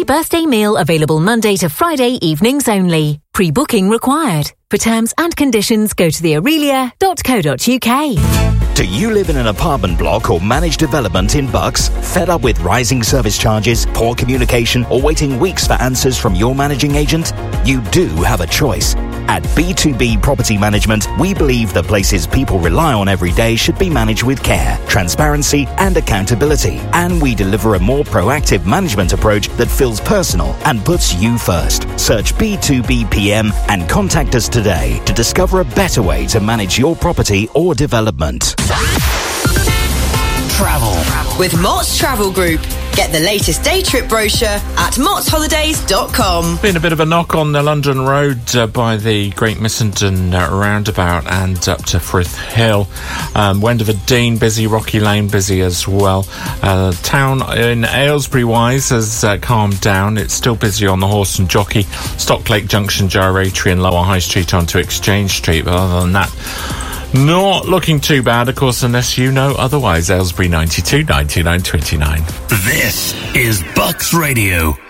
birthday meal available Monday to Friday evenings only. Pre-booking required. For terms and conditions, go to theaurelia.co.uk. Do you live in an apartment block or managed development in Bucks? Fed up with rising service charges, poor communication, or waiting weeks for answers from your managing agent? You do have a choice. At B2B Property Management, we believe the places people rely on every day should be managed with care, transparency, and accountability. And we deliver a more proactive management approach that feels personal and puts you first. Search B2B PM and contact us today to discover a better way to manage your property or development. Travel with Mott's Travel Group. Get the latest day trip brochure at mottsholidays.com. Been a bit of a knock on the London Road by the Great Missenden roundabout and up to Frith Hill. Wendover Dean busy, Rocky Lane busy as well. Town in Aylesbury-wise has calmed down. It's still busy on the Horse and Jockey, Stocklake Junction, Gyratory and Lower High Street onto Exchange Street. But other than that, not looking too bad, of course, unless you know otherwise. Aylesbury 92 99 29. This is Bucks Radio.